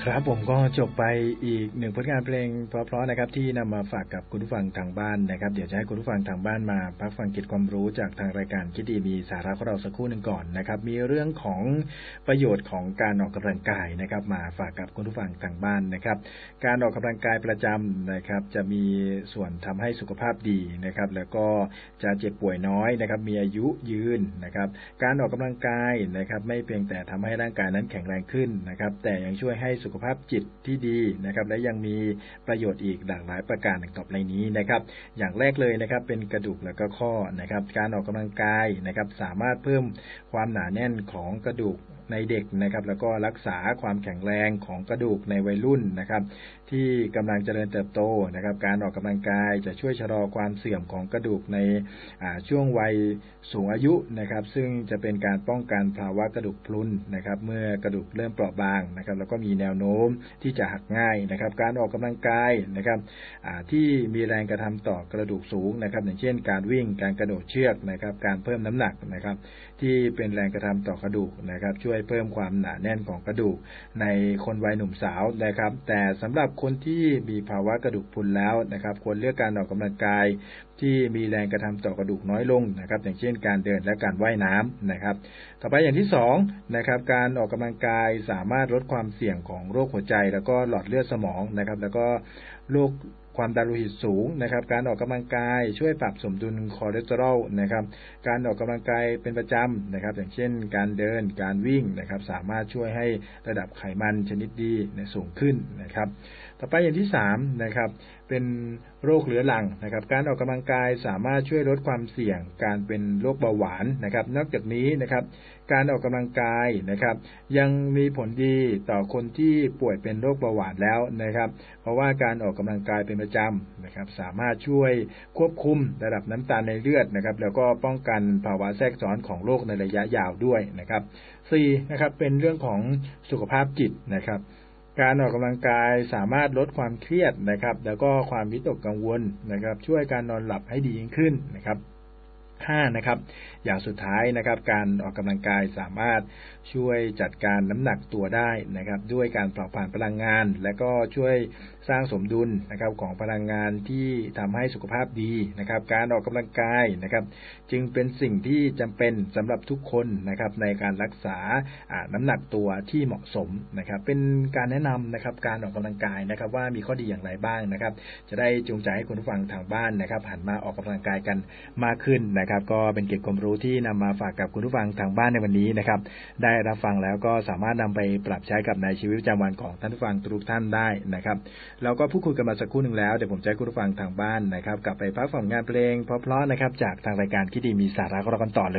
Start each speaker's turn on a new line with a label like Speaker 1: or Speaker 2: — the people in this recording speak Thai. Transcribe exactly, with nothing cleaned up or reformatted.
Speaker 1: ครับผมก็จบไปอีกหนึ่งผลงานเพลงเพราะๆนะครับที่นำมาฝากกับคุณผู้ฟังทางบ้านนะครับเดี๋ยวจะให้คุณผู้ฟังทางบ้านมาพักฟังเกร็ดความรู้จากทางรายการคิดดีมีสาระของเราสักครู่หนึ่งก่อนนะครับมีเรื่องของประโยชน์ของการออกกำลังกายนะครับมาฝากกับคุณผู้ฟังทางบ้านนะครับการออกกำลังกายประจำนะครับจะมีส่วนทำให้สุขภาพดีนะครับแล้วก็จะเจ็บป่วยน้อยนะครับมีอายุยืนนะครับการออกกำลังกายนะครับไม่เพียงแต่ทำให้ร่างกายนั้นแข็งแรงขึ้นนะครับแต่ยังช่วยให้สุขภาพจิตที่ดีนะครับและยังมีประโยชน์อีกหลากหลายประการต่อไปนี้นะครับอย่างแรกเลยนะครับเป็นกระดูกและก็ข้อนะครับการออกกำลังกายนะครับสามารถเพิ่มความหนาแน่นของกระดูกในเด็กนะครับแล้วก็รักษาความแข็งแรงของกระดูกในวัยรุ่นนะครับที่กำลังเจริญเติบโตนะครับการออกกำลังกายจะช่วยชะลอความเสื่อมของกระดูกในช่วงวัยสูงอายุนะครับซึ่งจะเป็นการป้องกันภาวะกระดูกพรุนนะครับเมื่อกระดูกเริ่มเปราะบางนะครับแล้วก็มีแนวโน้มที่จะหักง่ายนะครับการออกกำลังกายนะครับที่มีแรงกระทำต่อกระดูกสูงนะครับอย่างเช่นการวิ่งการกระโดดเชือกนะครับการเพิ่มน้ำหนักนะครับที่เป็นแรงกระทำต่อกระดูกนะครับช่วยเพิ่มความหนาแน่นของกระดูกในคนวัยหนุ่มสาวนะครับแต่สำหรับคนที่มีภาวะกระดูกพรุนแล้วนะครับควรเลือกการออกกำลังกายที่มีแรงกระทำต่อกระดูกน้อยลงนะครับอย่างเช่นการเดินและการว่ายน้ำนะครับต่อไปอย่างที่สองนะครับการออกกำลังกายสามารถลดความเสี่ยงของโรคหัวใจแล้วก็หลอดเลือดสมองนะครับแล้วก็โรคความดันโลหิตสูงนะครับการออกกำลังกายช่วยปรับสมดุลคอเลสเตอรอลนะครับการออกกำลังกายเป็นประจำนะครับอย่างเช่นการเดินการวิ่งนะครับสามารถช่วยให้ระดับไขมันชนิดดีสูงขึ้นนะครับต่อไปอย่างที่สามนะครับเป็นโรคเรื้อรังนะครับการออกกำลังกายสามารถช่วยลดความเสี่ยงการเป็นโรคเบาหวานนะครับนอกจากนี้นะครับการออกกำลังกายนะครับยังมีผลดีต่อคนที่ป่วยเป็นโรคเบาหวานแล้วนะครับเพราะว่าการออกกำลังกายเป็นประจำนะครับสามารถช่วยควบคุมระดับน้ำตาลในเลือดนะครับแล้วก็ป้องกันภาวะแทรกซ้อนของโรคในระยะยาวด้วยนะครับสี่นะครับเป็นเรื่องของสุขภาพจิตนะครับการออกกำลังกายสามารถลดความเครียดนะครับแล้วก็ความวิตกกังวลนะครับช่วยการนอนหลับให้ดียิ่งขึ้นนะครับห้านะครับอย่างสุดท้ายนะครับการออกกำลังกายสามารถช่วยจัดการน้ำหนักตัวได้นะครับด้วยการเผาผลาญพลังงานและก็ช่วยสร้างสมดุลนะครับของพลังงานที่ทำให้สุขภาพดีนะครับการออกกำลังกายนะครับจึงเป็นสิ่งที่จำเป็นสำหรับทุกคนนะครับในการรักษาน้ำหนักตัวที่เหมาะสมนะครับเป็นการแนะนำนะครับการออกกำลังกายนะครับว่ามีข้อดีอย่างไรบ้างนะครับจะได้จูงใจให้คุณผู้ฟังทางบ้านนะครับหันมาออกกำลังกายกันมากขึ้นนะครับก็เป็นเกร็ดความรู้ที่นำมาฝากกับคุณผู้ฟังทางบ้านในวันนี้นะครับได้รับฟังแล้วก็สามารถนำไปปรับใช้กับในชีวิตประจำวันของท่านผู้ฟังทุกท่านได้นะครับเราก็พูดคุยกันมาสักครู่หนึ่งแล้วเดี๋ยวผมจะให้คุณผู้ฟังทางบ้านนะครับกลับไปพักฟังงานเพลงเพราะๆนะครับจากทางรายการคิดดีมีสาระของเรากันต่อเลย